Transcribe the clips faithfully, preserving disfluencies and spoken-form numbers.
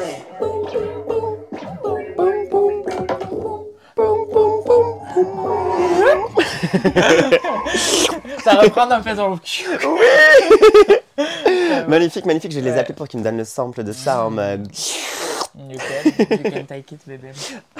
Ça reprend un peu dans le cul. Oui. Magnifique, magnifique. Je vais les appeler pour qu'ils me donnent le sample de ça en mode... You can, you can take it, baby.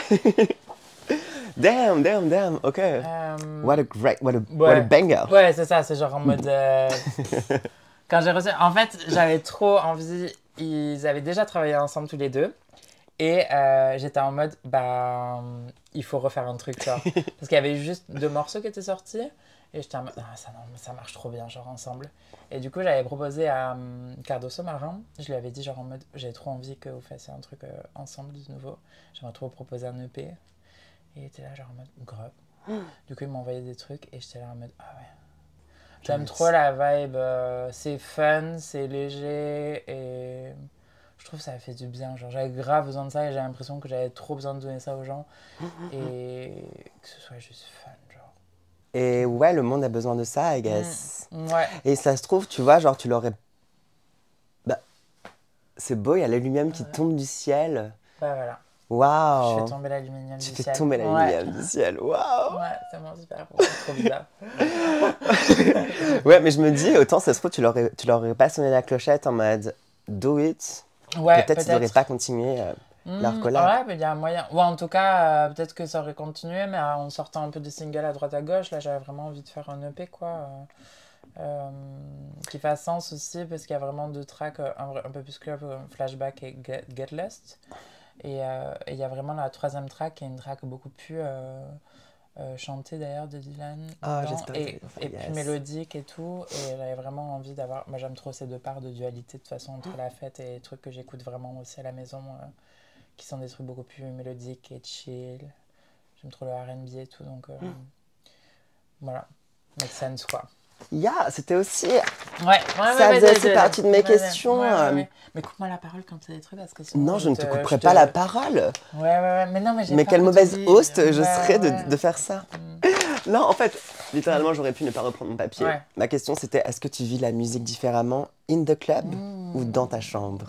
Damn, damn, damn. Ok. Um, what a great, what a, ouais. what a banger. Ouais, c'est ça. C'est genre en mode... Euh... Quand j'ai reçu... En fait, j'avais trop envie... Ils avaient déjà travaillé ensemble tous les deux. Et euh, j'étais en mode, bah, il faut refaire un truc, genre. Parce qu'il y avait juste deux morceaux qui étaient sortis. Et j'étais en mode, ah, ça, non, ça marche trop bien, genre, ensemble. Et du coup, j'avais proposé à um, Cardoso Marin. Je lui avais dit, genre, en mode, j'ai trop envie que vous fassiez un truc euh, ensemble de nouveau. J'aimerais trop proposer un E P. Et il était là, genre, en mode, grave. Du coup, il m'a envoyé des trucs. Et j'étais là, en mode, ah ouais. J'aime trop la vibe. Euh, c'est fun, c'est léger. Et... je trouve que ça fait du bien, genre j'avais grave besoin de ça et j'ai l'impression que j'avais trop besoin de donner ça aux gens et que ce soit juste fun, genre. Et ouais, le monde a besoin de ça, I guess. Mmh, ouais. Et ça se trouve, tu vois, genre tu l'aurais... Bah, c'est beau, il y a l'aluminium qui tombe du ciel. Bah voilà. Waouh. Je fais tomber l'aluminium du ciel. Tu fais tomber l'aluminium ouais. du ciel, waouh. Ouais, c'est vraiment super, c'est trop bizarre. Ouais, mais je me dis, autant ça se trouve, tu leur, tu leur aurais pas sonné la clochette en mode do it. Ouais, peut-être, peut-être ils n'auraient pas continué euh, mmh, leur collab. Ouais, mais il y a un moyen. Ou en tout cas, euh, peut-être que ça aurait continué, mais en sortant un peu des singles à droite à gauche, là j'avais vraiment envie de faire un E P, quoi. Euh, euh, qui fasse sens aussi, parce qu'il y a vraiment deux tracks, un, un peu plus club, Flashback et Get, Get Lost. Et il euh, y a vraiment la troisième track, qui est une track beaucoup plus euh, euh, chantée d'ailleurs de Dylan. Ah, dedans, j'espère et, que et yes. puis mélodique et tout. Et j'avais vraiment envie d'avoir. Moi, j'aime trop ces deux parts de dualité, de toute façon, entre la fête et les trucs que j'écoute vraiment aussi à la maison, euh, qui sont des trucs beaucoup plus mélodiques et chill. J'aime trop le R and B et tout, donc euh, mm. voilà. Make sense, quoi. Yeah, c'était aussi. Ouais, ouais, ça ouais, faisait ouais, aussi ouais, partie de mes ouais, questions. Ouais, ouais, euh... ouais. Mais coupe-moi la parole quand tu as des trucs parce que sinon. Non, je, je ne te, te couperai te... pas la parole. Ouais, ouais, ouais. Mais non, mais j'ai Mais quelle mauvaise host ouais, je serais ouais. de, de faire ça. Mm. Non, en fait, littéralement, j'aurais pu ne pas reprendre mon papier. Ouais. Ma question, c'était est-ce que tu vis la musique différemment in the club mm. ou dans ta chambre?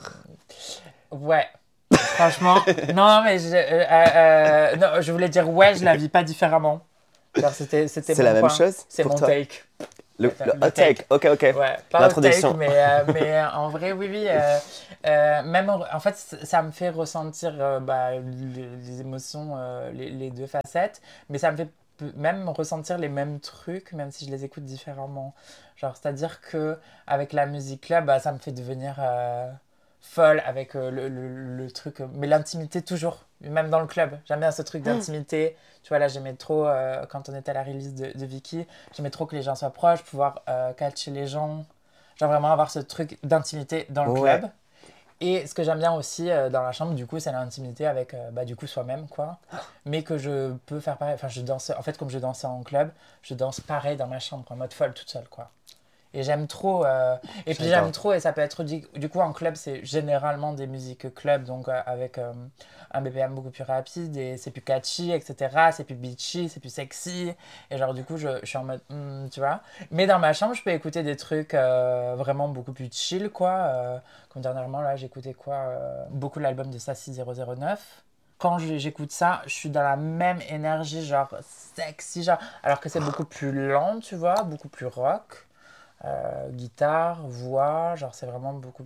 Ouais. Franchement, non, mais je, euh, euh, non, je voulais dire ouais, je la vis pas différemment. C'était, c'était C'est la point. même chose. C'est mon toi. take. Le, le, le hot take. take, ok, ok. Ouais, pas l'introduction. Hot take, mais, euh, mais euh, en vrai, oui, oui. Euh, euh, même, en fait, ça me fait ressentir euh, bah, les, les émotions, euh, les, les deux facettes, mais ça me fait même ressentir les mêmes trucs, même si je les écoute différemment. Genre, c'est-à-dire que avec la musique là, bah, ça me fait devenir euh, folle avec euh, le, le, le truc, mais l'intimité toujours, même dans le club. J'aime bien ce truc d'intimité. Tu vois, là, j'aimais trop, euh, quand on était à la release de, de Vicky, j'aimais trop que les gens soient proches, pouvoir euh, catcher les gens. Genre vraiment avoir ce truc d'intimité dans le ouais. club. Et ce que j'aime bien aussi euh, dans la chambre, du coup, c'est l'intimité avec, euh, bah, du coup, soi-même, quoi. Mais que je peux faire pareil. Enfin, je danse, en fait, comme je dansais en club, je danse pareil dans ma chambre, en mode folle, toute seule, quoi. Et j'aime trop. Euh... Et puis j'aime trop, et ça peut être. Du, du coup, en club, c'est généralement des musiques club, donc euh, avec euh, un B P M beaucoup plus rapide, et c'est plus catchy, et cetera. C'est plus beachy, c'est plus sexy. Et genre, du coup, je, je suis en mode. Mm, tu vois. Mais dans ma chambre, je peux écouter des trucs euh, vraiment beaucoup plus chill, quoi. Euh, comme dernièrement, là, j'écoutais quoi euh, beaucoup l'album de Sassy zéro zéro neuf. Quand j'écoute ça, je suis dans la même énergie, genre sexy, genre. Alors que c'est beaucoup plus lent, tu vois, beaucoup plus rock. Euh, guitare, voix, genre c'est vraiment beaucoup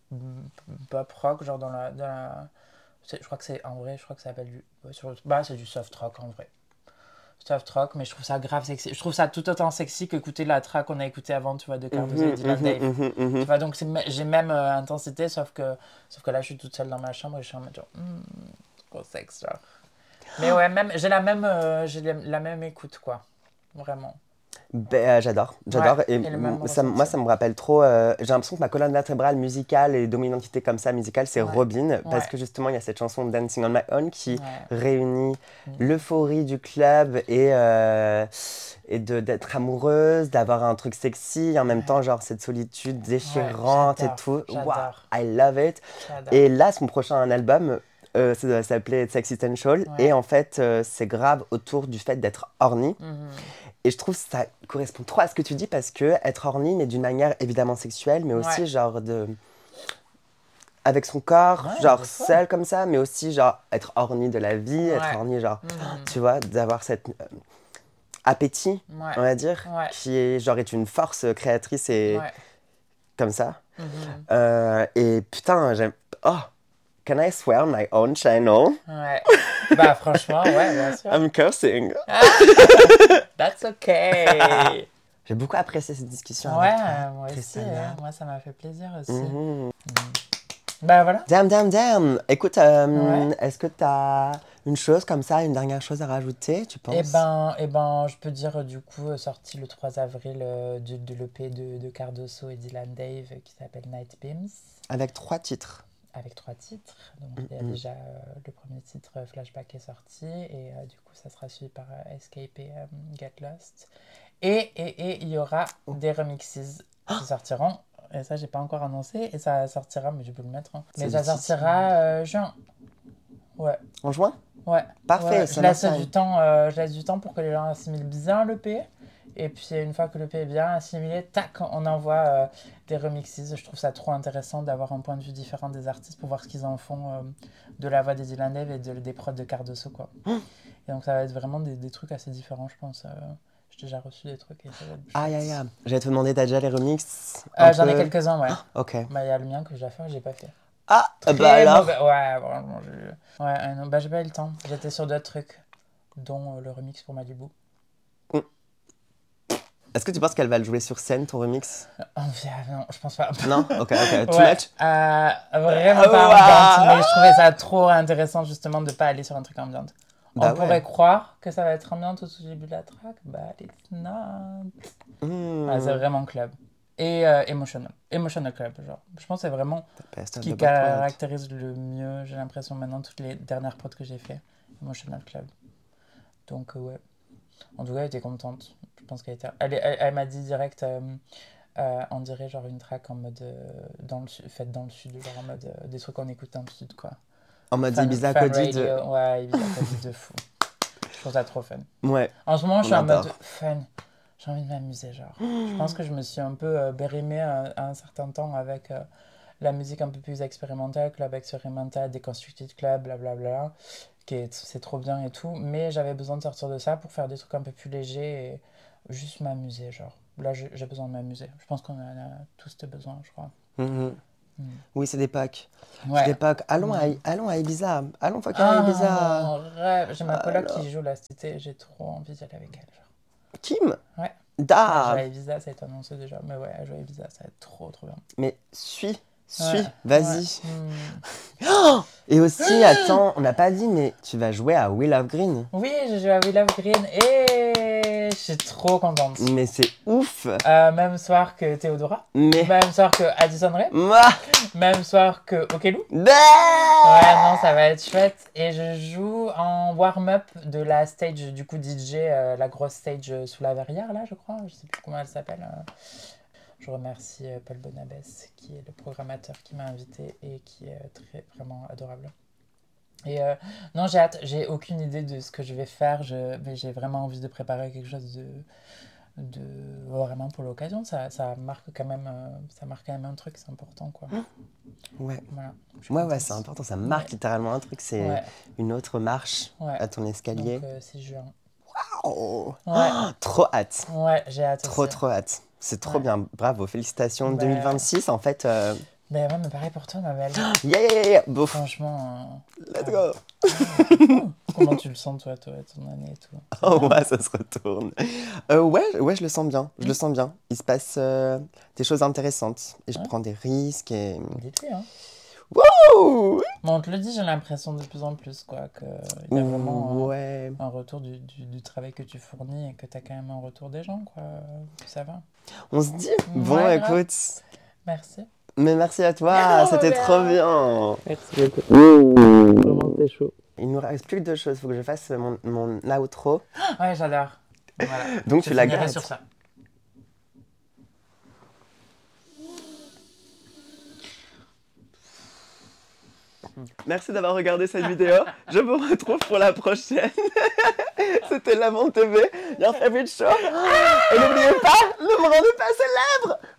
pop rock, genre dans la, dans la... je crois que c'est en vrai, je crois que ça s'appelle du, sur, bah c'est du soft rock en vrai, soft rock, mais je trouve ça grave sexy, je trouve ça tout autant sexy qu'écouter la track qu'on a écouté avant, tu vois, de Cardoso mm-hmm, et Dylan mm-hmm, Dave, mm-hmm, mm-hmm. Tu vois, donc c'est, j'ai même euh, intensité, sauf que, sauf que là je suis toute seule dans ma chambre et je suis en mode genre, mm, trop sexe, genre. Mais ouais, même, j'ai la même, euh, j'ai la même écoute, quoi, vraiment. Ben, euh, j'adore, j'adore. Ouais, et et ça, moi, ça me rappelle trop. Euh, j'ai l'impression que ma colonne vertébrale musicale et de mon identité comme ça musicale, c'est ouais. Robyn. Ouais. Parce que justement, il y a cette chanson Dancing on My Own qui ouais. réunit mmh. l'euphorie du club et, euh, et de, d'être amoureuse, d'avoir un truc sexy, et en même ouais. temps, genre cette solitude déchirante ouais, et tout. Wow, I love it. J'adore. Et là, son prochain album. Euh, ça doit s'appeler Sexistential ouais. et en fait euh, c'est grave autour du fait d'être horny mmh. et je trouve que ça correspond trop à ce que tu dis parce que être horny mais d'une manière évidemment sexuelle mais aussi ouais. genre de avec son corps, Ouais, genre des fois. seul comme ça, mais aussi genre être orni de la vie, Ouais. être orni genre, Mhm. tu vois, d'avoir cet euh, appétit, Ouais. on va dire, Ouais. qui est genre est une force créatrice et Ouais. comme ça. Mhm. Euh, et putain, j'aime... Oh, can I swear on my own channel? Ouais. Bah franchement, ouais, bien sûr. I'm cursing. That's okay. J'ai beaucoup apprécié cette discussion Ouais, avec toi, euh, moi aussi. Tristana. hein. Moi, ça m'a fait plaisir aussi. Mhm. Bah voilà. Damn, damn, damn. Écoute, euh, Ouais. est-ce que tu as une chose comme ça, une dernière chose à rajouter, tu Eh penses? ben, eh ben, je peux dire euh, du coup, euh, sorti le trois avril euh, de, de l'E P de, de Cardoso et Dylan Dave euh, qui s'appelle Night Beams, Avec trois titres. avec trois titres. Donc il y a Mhm. déjà euh, le premier titre euh, Flashback est sorti et euh, du coup ça sera suivi par euh, Escape et euh, Get Lost. Et, et, et il y aura des remixes qui sortiront. Et ça, j'ai pas encore annoncé. Et ça sortira, mais je peux le mettre. hein. Mais C'est ça le titre. sortira euh, juin. Ouais. En juin? Ouais. Parfait, Ouais. ça Je laisse m'attend. du temps, euh, je laisse du temps pour que les gens assimilent bien l'E P. Et puis une fois que l'E P est bien assimilé, tac, on envoie euh, des remixes. Je trouve ça trop intéressant d'avoir un point de vue différent des artistes pour voir ce qu'ils en font euh, de la voix des Dylan Dave et de, des prods de Cardoso, quoi. Et donc ça va être vraiment des, des trucs assez différents, je pense. Euh, j'ai déjà reçu des trucs et ça va être Aïe, chouette. aïe, aïe. J'allais te demander, t'as déjà les remixes? Euh, un J'en ai peu quelques-uns, ouais. Ok. Bah, il y a le mien que je dois faire, j'ai pas fait. Ah, Très bah alors. mauvais. Ouais, vraiment, j'ai... Ouais, euh, non, bah, j'ai pas eu le temps. J'étais sur d'autres trucs, dont euh, le remix pour Malibu. Est-ce que tu penses qu'elle va le jouer sur scène, ton remix? Oh, non, je pense pas. Non? Ok, ok. Too Ouais, much? euh, vraiment Ah, pas ouah. ambiante, mais je trouvais ça trop intéressant justement de pas aller sur un truc ambiante. Bah On pourrait ouais. croire que ça va être ambiante au tout début de la track, bah it's not. Hmm. Ouais, c'est vraiment club. Et euh, emotional. Emotional club, genre. Je pense que c'est vraiment Best ce of qui the bad world. caractérise le mieux, j'ai l'impression maintenant, toutes les dernières prods que j'ai fait. Emotional club. Donc, euh, ouais. En tout cas, elle était contente. Je pense qu'elle était. Elle, elle, elle m'a dit direct, euh, euh, on dirait genre une track en mode. Euh, dans le, su- faite dans le sud, genre en mode. Euh, des trucs qu'on écoute dans le sud, quoi. En mode Fan, Ibiza fan Coded. radio. Ouais, Ibiza Coded de fou. Je trouve ça trop fun. Ouais. En ce moment, je On suis en adore. mode fun. J'ai envie de m'amuser, genre. Je pense que je me suis un peu euh, bérimée à, à un certain temps avec euh, la musique un peu plus expérimentale, club expérimental, Deconstructed Club, blablabla, qui est, c'est trop bien et tout. Mais j'avais besoin de sortir de ça pour faire des trucs un peu plus légers et juste m'amuser, genre. Là, j'ai j'ai besoin de m'amuser. Je pense qu'on en a tous ce besoin, je crois. Mhm. Mm. Oui, c'est d'époque. C'est Ouais. d'époque. Allons, à, Mm. allons à Ibiza. Allons fucking à Ah, Ibiza. mon rêve. J'ai ma coloc Alors. qui joue là cet été. J'ai trop envie d'y aller avec elle, genre. Kim? Ouais. Elle joue Da. à Ibiza, ça a été annoncé déjà. Mais ouais, elle joue à Ibiza, ça va être trop trop bien. Mais suis. Suis. Ouais, Vas-y. ouais. Mm. Oh et aussi, attends, on n'a pas dit, mais tu vas jouer à Will of Green. Oui, j'ai joué à We Love Green et je suis trop contente. Mais c'est ouf. Euh, même soir que Théodora, Mais. même soir que Addison Rae, Moi. même soir que Okelou. Bah. Ouais, non, ça va être chouette. Et je joue en warm-up de la stage du coup D J, euh, la grosse stage euh, sous la verrière là, je crois. Je sais plus comment elle s'appelle. euh. Je remercie euh, Paul Bonabès, qui est le programmateur qui m'a invité et qui est euh, très vraiment adorable. Et euh, non, j'ai hâte. J'ai aucune idée de ce que je vais faire, je, mais j'ai vraiment envie de préparer quelque chose de, de vraiment pour l'occasion. Ça, ça marque quand même, euh, ça marque quand même un truc, c'est important, quoi. Ouais. Voilà. Je suis Ouais, ouais, contente. c'est important. Ça marque Ouais. littéralement un truc. C'est Ouais. une autre marche Ouais. à ton escalier. Donc euh, c'est juin. Oh. Ouais. Oh, trop hâte. Ouais, j'ai hâte Trop, aussi. trop hâte. C'est trop Ouais. bien. Bravo. Félicitations. Bah, deux mille vingt-six, en fait. Euh... Ben ouais, mais pareil pour toi, ma belle. Yeah, yeah, yeah. Bouf. Franchement. Let's euh, go. ouais. Comment tu le sens, toi, toi, ton année et tout? C'est Oh bien. ouais, ça se retourne. Euh, ouais, ouais, je le sens bien. Je le sens bien. Il se passe euh, des choses intéressantes. Et je Ouais. prends des risques et... Dites-lui, hein. Wouh. Bon, on te le dit, j'ai l'impression de plus en plus, quoi, qu'il y a vraiment un, Ouais. un retour du, du, du travail que tu fournis et que tu as quand même un retour des gens, quoi. Ça va. On se dit, bon, Ouais, grave. écoute. Merci. Mais merci à toi, Oh, c'était bien. trop bien. Merci beaucoup. Vraiment, c'est chaud. Il nous reste plus que deux choses. Il faut que je fasse mon, mon outro. Ouais, j'adore. Voilà. Donc Je tu la finirai gardes. sur ça. Merci d'avoir regardé cette vidéo. Je vous retrouve pour la prochaine. C'était Lamont T V, your favorite show. Et n'oubliez pas, ne me rendez pas célèbre.